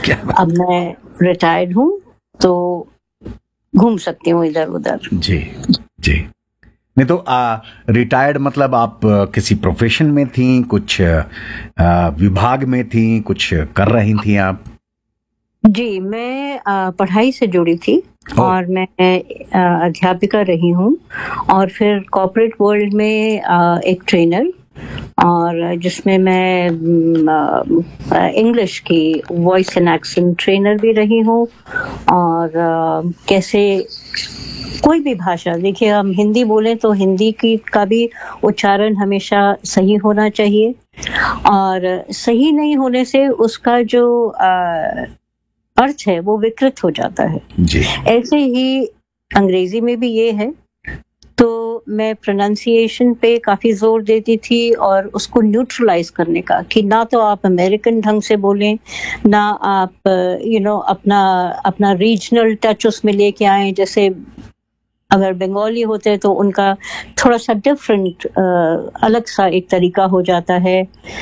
क्या बात। अब मैं रिटायर्ड हूँ तो घूम सकती हूँ इधर उधर। जी जी। नहीं तो रिटायर्ड मतलब आप किसी प्रोफेशन में थी, कुछ विभाग में थी, कुछ कर रही थी आप? जी, मैं पढ़ाई से जुड़ी थी और मैं अध्यापिका रही हूँ और फिर कॉर्पोरेट वर्ल्ड में एक ट्रेनर, और जिसमें मैं इंग्लिश की वॉइस एंड एक्सेंट ट्रेनर भी रही हूँ। और कैसे कोई भी भाषा, देखिए हम हिंदी बोलें तो हिंदी की का भी उच्चारण हमेशा सही होना चाहिए, और सही नहीं होने से उसका जो अर्थ है वो विकृत हो जाता है जी। ऐसे ही अंग्रेजी में भी ये है। तो मैं प्रोनाउंसिएशन पे काफी जोर देती थी और उसको न्यूट्रलाइज करने का, कि ना तो आप अमेरिकन ढंग से बोलें, ना आप अपना अपना रीजनल टच उसमें लेके आए। जैसे अगर बंगाली होते हैं तो उनका थोड़ा सा डिफरेंट अलग सा एक तरीका हो जाता है,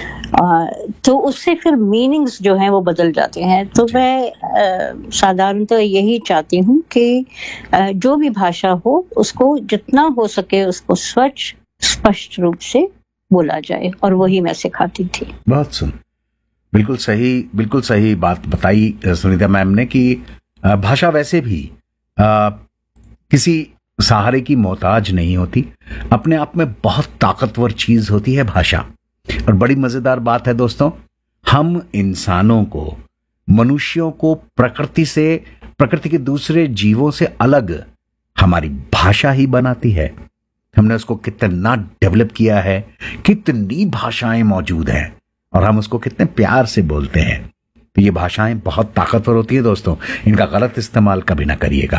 तो उससे फिर मीनिंग्स जो हैं वो बदल जाते हैं। तो मैं साधारणतः यही चाहती हूँ कि जो भी भाषा हो उसको जितना हो सके उसको स्वच्छ स्पष्ट रूप से बोला जाए, और वही मैं सिखाती थी। बहुत सुन, बिल्कुल सही बात बताई सुनीता मैम ने कि भाषा वैसे भी किसी सहारे की मोहताज नहीं होती, अपने आप में बहुत ताकतवर चीज होती है भाषा। और बड़ी मजेदार बात है दोस्तों, हम इंसानों को, मनुष्यों को प्रकृति के दूसरे जीवों से अलग हमारी भाषा ही बनाती है। हमने उसको कितना डेवलप किया है, कितनी भाषाएं मौजूद हैं और हम उसको कितने प्यार से बोलते हैं। तो ये भाषाएं बहुत ताकतवर होती है दोस्तों, इनका गलत इस्तेमाल कभी ना करिएगा।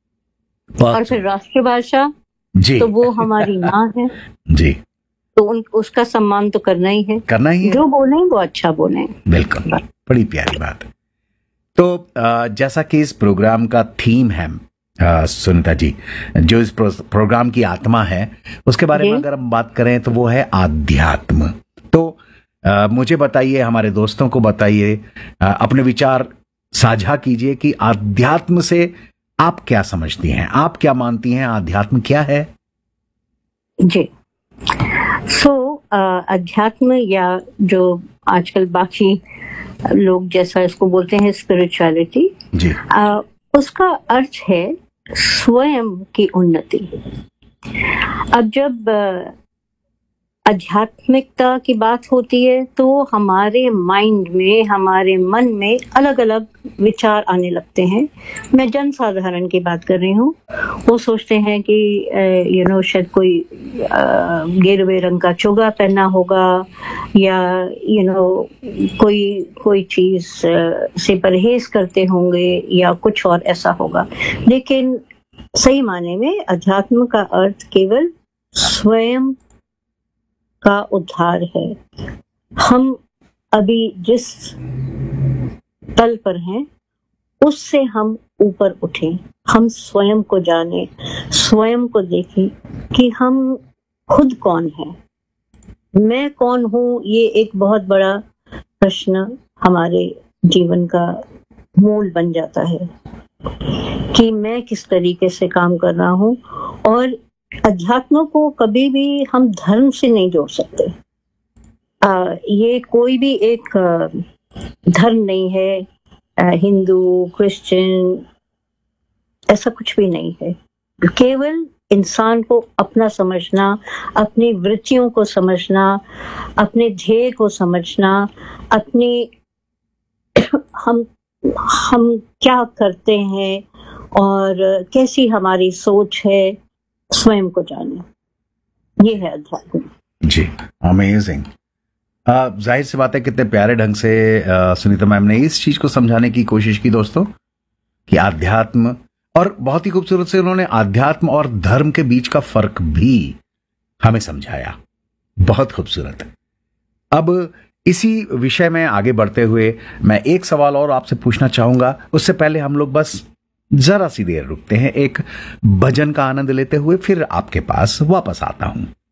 और फिर राष्ट्रभाषा जी, तो वो हमारी माँ है जी, तो उसका सम्मान तो करना ही है। जो बोले वो अच्छा बोले। बिल्कुल, बड़ी प्यारी बात। तो जैसा कि इस प्रोग्राम का थीम है सुनीता जी, जो इस प्रोग्राम की आत्मा है उसके बारे में अगर हम बात करें तो वो है आध्यात्म। तो मुझे बताइए, हमारे दोस्तों को बताइए, अपने विचार साझा कीजिए कि आध्यात्म से आप क्या समझती हैं, आप क्या मानती हैं, आध्यात्म क्या है? जी, अध्यात्म, या जो आजकल बाकी लोग जैसा इसको बोलते हैं स्पिरिचुअलिटी, उसका अर्थ है स्वयं की उन्नति। अब जब आध्यात्मिकता की बात होती है तो हमारे माइंड में, हमारे मन में अलग अलग विचार आने लगते हैं। मैं जन साधारण की बात कर रही हूँ। वो सोचते हैं कि शायद कोई गेरुए रंग का चोगा पहना होगा, या कोई चीज से परहेज करते होंगे, या कुछ और ऐसा होगा। लेकिन सही माने में अध्यात्म का अर्थ केवल स्वयं का उद्धार है। हम अभी जिस तल पर हैं उससे हम ऊपर उठें, हम स्वयं को जाने, स्वयं को देखें कि हम खुद कौन हैं, मैं कौन हूँ। ये एक बहुत बड़ा प्रश्न हमारे जीवन का मूल बन जाता है कि मैं किस तरीके से काम कर रहा हूँ। और अध्यात्म को कभी भी हम धर्म से नहीं जोड़ सकते। ये कोई भी एक धर्म नहीं है, हिंदू, क्रिश्चियन, ऐसा कुछ भी नहीं है। केवल इंसान को अपना समझना, अपनी वृत्तियों को समझना, अपने ध्येय को समझना, अपनी हम क्या करते हैं और कैसी हमारी सोच है, स्वयं को जाने, ये है अध्यात्म। जी, अमेजिंग। जाहिर सी बात है, कितने प्यारे ढंग से सुनीता मैम ने इस चीज को समझाने की कोशिश की दोस्तों कि आध्यात्म, और बहुत ही खूबसूरत से उन्होंने आध्यात्म और धर्म के बीच का फर्क भी हमें समझाया। बहुत खूबसूरत। अब इसी विषय में आगे बढ़ते हुए मैं एक सवाल और आपसे पूछना चाहूंगा। उससे पहले हम लोग बस जरा सी देर रुकते हैं, एक भजन का आनंद लेते हुए फिर आपके पास वापस आता हूं।